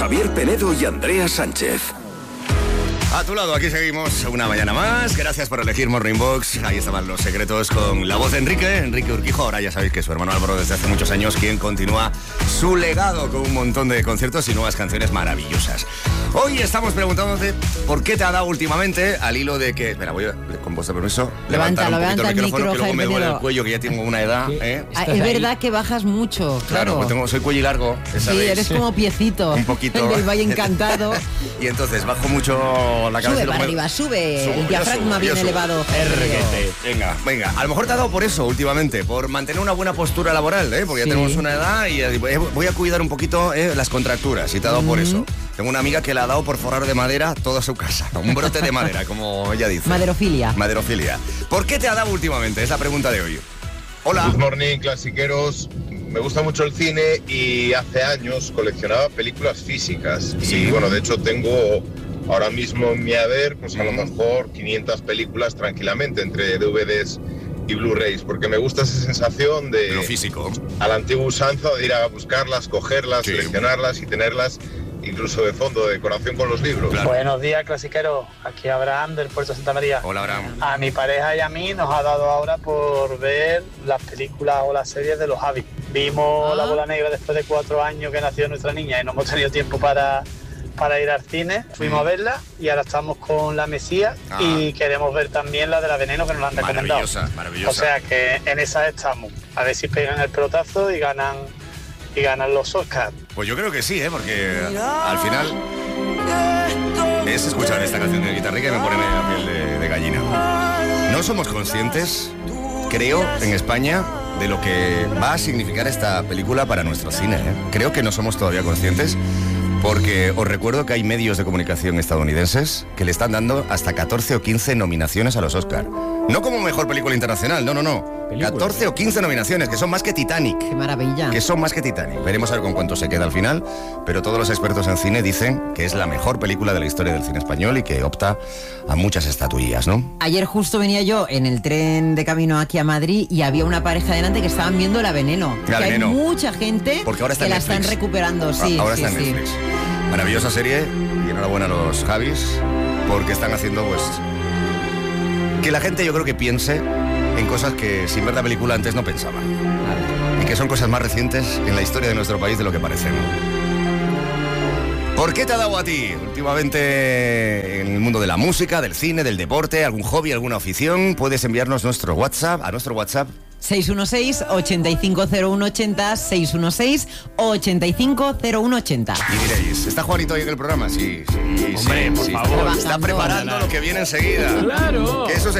Javier Penedo y Andrea Sánchez. A tu lado, aquí seguimos una mañana más. Gracias por elegir Morning Box. Ahí estaban los secretos con la voz de Enrique Urquijo. Ahora ya sabéis que su hermano Álvaro desde hace muchos años quien continúa su legado con un montón de conciertos y nuevas canciones maravillosas. Hoy estamos preguntándote por qué te ha dado últimamente, al hilo de que... Espera, voy a, con vuestro permiso, levantar un poquito el micrófono, que luego me duele el cuello, que ya tengo una edad. Es verdad que bajas mucho, claro. Pues soy cuello largo, sí, eres como piecito. Un poquito. El del Valle Encantado. Y entonces bajo mucho la cabeza. Sube para arriba, sube. El diafragma bien elevado. Venga. A lo mejor te ha dado por eso últimamente, por mantener una buena postura laboral, porque ya tenemos una edad y voy a cuidar un poquito las contracturas y te ha dado por eso. Tengo una amiga que le ha dado por forrar de madera toda su casa. Un brote de madera, como ella dice. Maderofilia. ¿Por qué te ha dado últimamente? Es la pregunta de hoy. Hola. Good morning, clasiqueros. Me gusta mucho el cine y hace años coleccionaba películas físicas. Sí. Y bueno, de hecho tengo ahora mismo en mi haber, pues a lo mejor 500 películas tranquilamente entre DVDs y Blu-rays, porque me gusta esa sensación de lo físico. A la antigua usanza de ir a buscarlas, cogerlas, seleccionarlas y tenerlas incluso de fondo, de decoración con los libros. Claro. Buenos días, clasiqueros. Aquí Abraham del Puerto Santa María. Hola, Abraham. A mi pareja y a mí nos ha dado ahora por ver las películas o las series de los Javis. Vimos La Bola Negra después de 4 años que nació nuestra niña y no hemos tenido tiempo para ir al cine. Fuimos a verla y ahora estamos con La Mesías y queremos ver también la de La Veneno, que nos la han recomendado. Maravillosa. O sea que en esa estamos. A ver si pegan el pelotazo y ganan los Oscars. Pues yo creo que sí, porque al final es escuchar esta canción de guitarrica y me pone la piel de gallina. No somos conscientes, creo, en España, de lo que va a significar esta película para nuestro cine. Creo que no somos todavía conscientes, porque os recuerdo que hay medios de comunicación estadounidenses que le están dando hasta 14 o 15 nominaciones a los Oscar. No como mejor película internacional, no. 14 o 15 nominaciones, que son más que Titanic. ¡Qué maravilla! Que son más que Titanic. Veremos a ver con cuánto se queda al final, pero todos los expertos en cine dicen que es la mejor película de la historia del cine español y que opta a muchas estatuillas, ¿no? Ayer justo venía yo en el tren de camino aquí a Madrid y había una pareja delante que estaban viendo La Veneno. Hay mucha gente porque ahora está que la Netflix. están recuperando. Sí, ahora está en Netflix. Maravillosa serie y enhorabuena a los Javis porque están haciendo que la gente yo creo que piense en cosas que sin ver la película antes no pensaban y que son cosas más recientes en la historia de nuestro país de lo que parecen. ¿Por qué te ha dado a ti últimamente en el mundo de la música, del cine, del deporte, algún hobby, alguna afición? Puedes enviarnos a nuestro WhatsApp 616-850180, 616-850180. Y diréis, ¿está Juanito hoy en el programa? Sí. Hombre, por favor. Está preparando lo que viene enseguida. ¡Claro! Que eso